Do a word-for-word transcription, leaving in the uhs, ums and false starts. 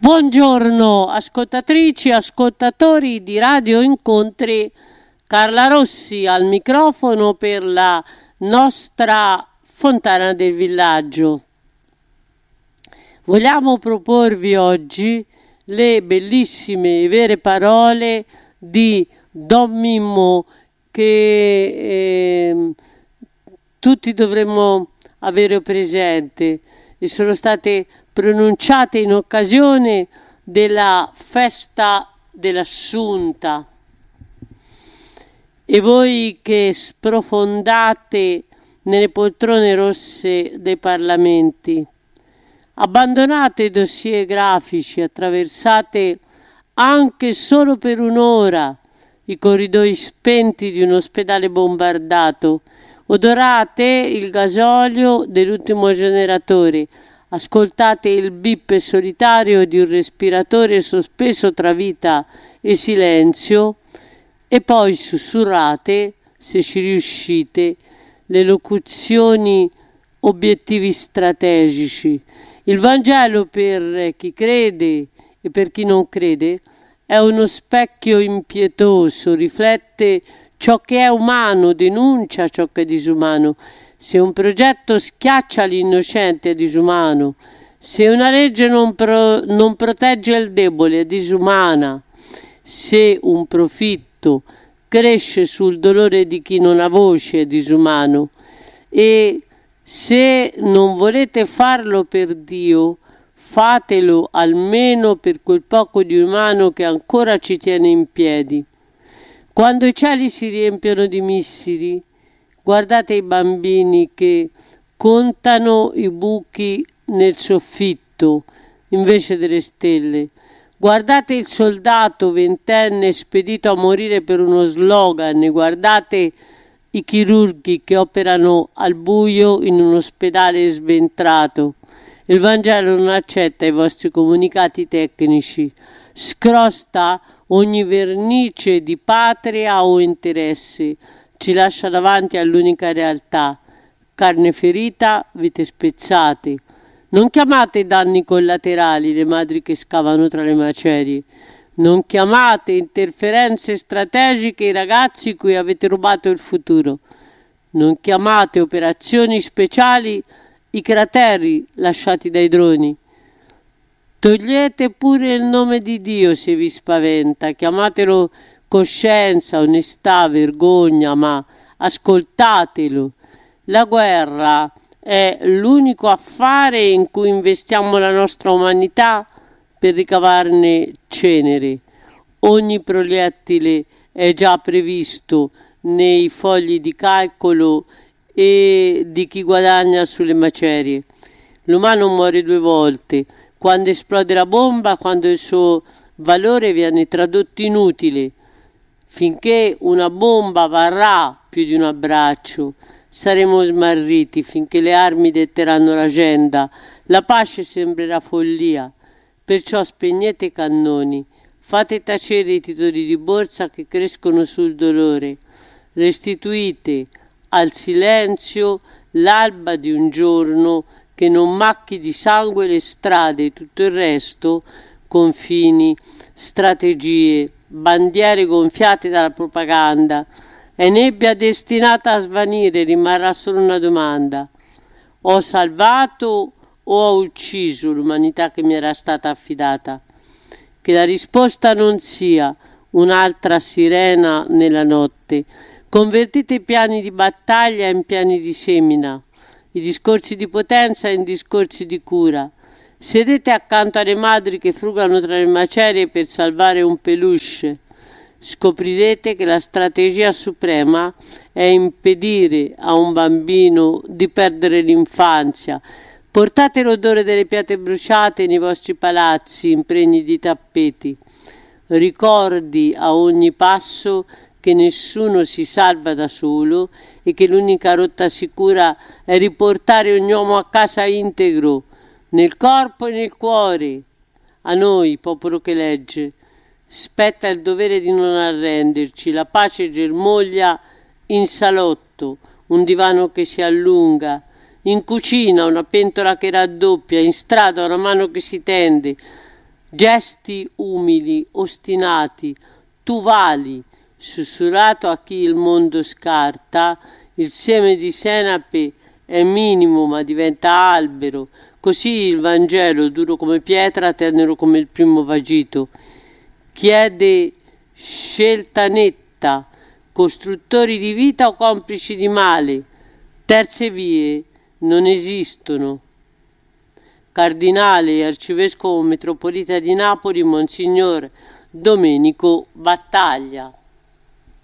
Buongiorno ascoltatrici, ascoltatori di Radio Incontri, Carla Rossi al microfono per la nostra Fontana del Villaggio. Vogliamo proporvi oggi le bellissime e vere parole di Don Mimmo che eh, tutti dovremmo avere presente e sono state pronunciate in occasione della festa dell'Assunta. E voi che sprofondate nelle poltrone rosse dei parlamenti, abbandonate i dossier grafici, attraversate anche solo per un'ora i corridoi spenti di un ospedale bombardato, odorate il gasolio dell'ultimo generatore, ascoltate il bip solitario di un respiratore sospeso tra vita e silenzio e poi sussurrate, se ci riuscite, le locuzioni obiettivi strategici. Il Vangelo per chi crede e per chi non crede è uno specchio impietoso, riflette ciò che è umano, denuncia ciò che è disumano. Se un progetto schiaccia l'innocente è disumano, se una legge non, pro, non protegge il debole è disumana, se un profitto cresce sul dolore di chi non ha voce è disumano, e se non volete farlo per Dio, fatelo almeno per quel poco di umano che ancora ci tiene in piedi. Quando i cieli si riempiono di missili, guardate i bambini che contano i buchi nel soffitto invece delle stelle. Guardate il soldato ventenne spedito a morire per uno slogan. Guardate i chirurghi che operano al buio in un ospedale sventrato. Il Vangelo non accetta i vostri comunicati tecnici. Scrosta ogni vernice di patria o interesse. Ci lascia davanti all'unica realtà, carne ferita, vite spezzate. Non chiamate danni collaterali le madri che scavano tra le macerie. Non chiamate interferenze strategiche i ragazzi cui avete rubato il futuro. Non chiamate operazioni speciali i crateri lasciati dai droni. Togliete pure il nome di Dio se vi spaventa, chiamatelo coscienza, onestà, vergogna, ma ascoltatelo. La guerra è l'unico affare in cui investiamo la nostra umanità per ricavarne cenere. Ogni proiettile è già previsto nei fogli di calcolo e di chi guadagna sulle macerie. L'umano muore due volte, quando esplode la bomba, quando il suo valore viene tradotto inutile. Finché una bomba varrà più di un abbraccio, saremo smarriti. Finché le armi detteranno l'agenda, la pace sembrerà follia. Perciò spegnete i cannoni, fate tacere i titoli di borsa che crescono sul dolore, restituite al silenzio l'alba di un giorno che non macchi di sangue le strade e tutto il resto, confini, strategie, bandiere gonfiate dalla propaganda. È nebbia destinata a svanire, rimarrà solo una domanda: ho salvato o ho ucciso l'umanità che mi era stata affidata? Che la risposta non sia un'altra sirena nella notte. Convertite i piani di battaglia in piani di semina, i discorsi di potenza in discorsi di cura. Sedete accanto alle madri che frugano tra le macerie per salvare un peluche. Scoprirete che la strategia suprema è impedire a un bambino di perdere l'infanzia. Portate l'odore delle pietre bruciate nei vostri palazzi impregni di tappeti. Ricordi a ogni passo che nessuno si salva da solo e che l'unica rotta sicura è riportare ogni uomo a casa integro, nel corpo e nel cuore. A noi, popolo che legge, spetta il dovere di non arrenderci. La pace germoglia in salotto, un divano che si allunga, in cucina una pentola che raddoppia, in strada una mano che si tende. Gesti umili, ostinati, tu vali, sussurrato a chi il mondo scarta, il seme di senape è minimo ma diventa albero, così il Vangelo, duro come pietra, tenero come il primo vagito, chiede scelta netta, costruttori di vita o complici di male, terze vie non esistono. Cardinale e arcivescovo metropolita di Napoli, Monsignor Domenico Battaglia.